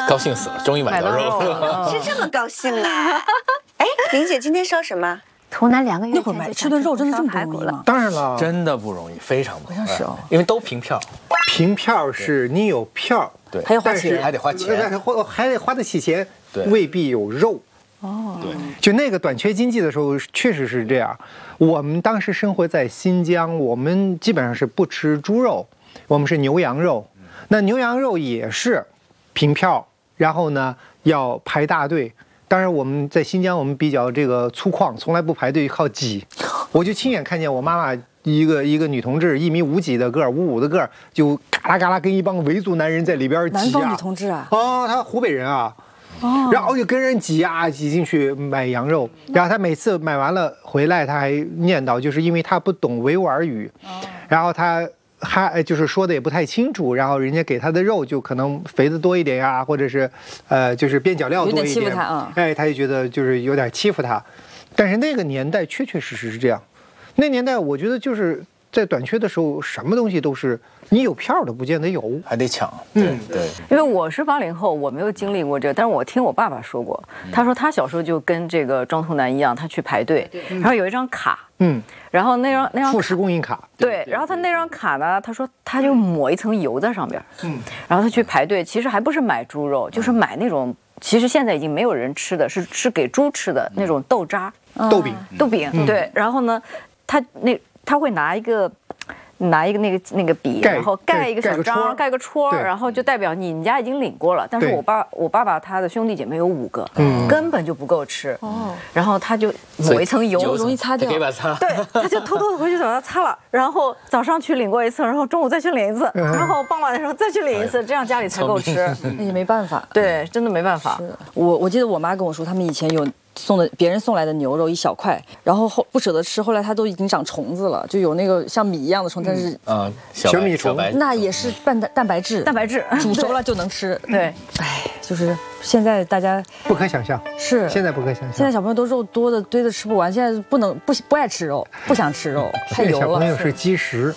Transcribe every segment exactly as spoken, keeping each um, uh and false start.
高兴死了，终于买到肉了， 是这么高兴啊！哎，玲姐今天烧什么？ 图南两个月那会儿买吃顿肉真的这么不容易吗？ 当然了， 真的不容易，非常不容易。 好像是哦， 因为都凭票， 凭票是你有票， 对， 还要花钱， 还得花钱， 还还得花得起钱， 对， 未必有肉。 哦， 对， 就那个短缺经济的时候，确实是这样。我们当时生活在新疆，我们基本上是不吃猪肉，我们是牛羊肉。那牛羊肉也是凭票，然后呢要排大队。当然我们在新疆，我们比较这个粗犷，从来不排队，靠挤。我就亲眼看见我妈妈一个一个女同志，一米五几的个儿，五五的个儿，就嘎啦嘎啦跟一帮维族男人在里边挤啊。 南方女同志啊？ 哦，她湖北人啊。哦，然后就跟人挤啊挤进去买羊肉，然后他每次买完了回来，他还念叨，就是因为他不懂维吾尔语，然后他还就是说的也不太清楚，然后人家给他的肉就可能肥的多一点呀，或者是呃就是边角料多一点， 有点欺负他啊， 哎，他就觉得就是有点欺负他，但是那个年代确确实实是这样，那年代我觉得就是在短缺的时候，什么东西都是。你有票的不见得有， 还得抢。嗯，对。 因为我是八零后，我没有经历过这个，但是我听我爸爸说过，他说他小时候就跟这个庄图南一样，他去排队，然后有一张卡，嗯，然后那张那张副食供应卡， 对，然后他那张卡呢，他说他就抹一层油在上边，嗯，然后他去排队，其实还不是买猪肉，就是买那种其实现在已经没有人吃的，是是给猪吃的那种豆渣、 豆饼、 豆饼，对，然后呢，他那他会拿一个。拿一个那个那个笔，然后盖一个小章，盖个戳，然后就代表你们家已经领过了。但是我爸我爸爸他的兄弟姐妹有五个，根本就不够吃。哦，然后他就抹一层油， 容易擦掉。 给把擦。 对，他就偷偷的回去把它擦了，然后早上去领过一次，然后中午再去领一次，然后傍晚的时候再去领一次，这样家里才够吃。 那也没办法， 对，真的没办法。 我我记得我妈跟我说，他们以前有。送的别人送来的牛肉一小块，然后后不舍得吃，后来它都已经长虫子了，就有那个像米一样的虫，但是啊小米虫， 那也是蛋蛋白质， 蛋白质煮熟了就能吃。 对， 哎，就是现在大家不可想象， 是现在不可想象， 现在小朋友都肉多的堆的吃不完，现在不能不不爱吃肉，不想吃肉，太油了。 小朋友是积食。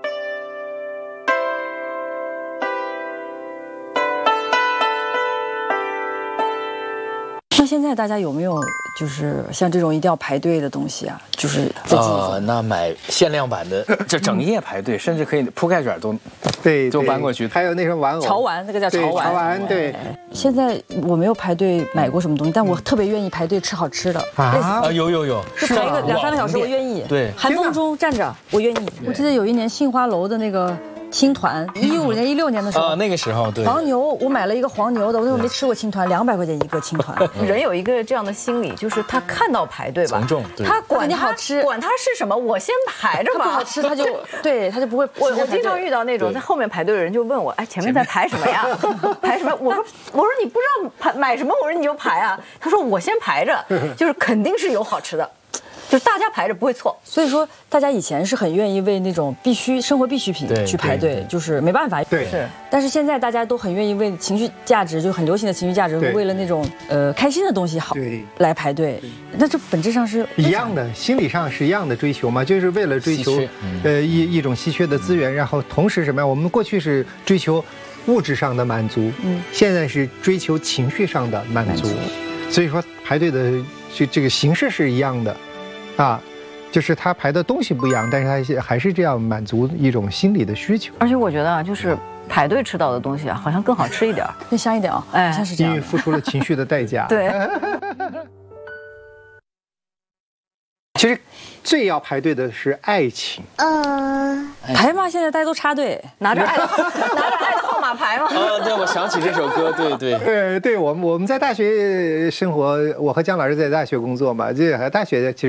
那现在大家有没有就是像这种一定要排队的东西啊？就是自己呃，那买限量版的，这整夜排队，甚至可以铺盖卷都对就搬过去。 还有那种玩偶， 潮玩，那个叫潮玩。 潮玩对。 现在我没有排队买过什么东西，但我特别愿意排队吃好吃的啊！有有有， 就排一个两三个小时，我愿意。 对， 寒风中站着，我愿意。我记得有一年杏花楼的那个。青团，一五年、一六年的时候， 啊，那个时候对黄牛，我买了一个黄牛的，我那时候没吃过青团，两百块钱一个青团。 人有一个这样的心理，就是他看到排队吧， 从众， 他管你好吃， 管他是什么，我先排着吧。 不好吃他就对他就不会。 我我经常遇到那种在后面排队的人就问我，哎，前面在排什么呀？排什么？我说我说你不知道排买什么，我说你就排啊。他说我先排着，就是肯定是有好吃的。就是大家排着不会错， 所以说大家以前是很愿意为那种必须生活必需品去排队，就是没办法。 对， 是。 但是现在大家都很愿意为情绪价值，就很流行的情绪价值，为了那种呃开心的东西好来排队。那这本质上是一样的，心理上是一样的追求嘛，就是为了追求呃一一种稀缺的资源，然后同时什么呀？我们过去是追求物质上的满足，嗯，现在是追求情绪上的满足，所以说排队的这这个形式是一样的。啊，就是他排的东西不一样，但是他还是这样满足一种心理的需求。 而且我觉得啊，就是排队吃到的东西啊，好像更好吃一点， 更香一点啊，哎，像是这样， 因为付出了情绪的代价。 对。 其实最要排队的是爱情。 嗯，排嘛，现在大家都插队， 拿着爱的拿着爱的号码牌嘛。 啊，对，我想起这首歌，对对。 对对，我们我们在大学生活，我和姜老师在大学工作嘛，这大学其实。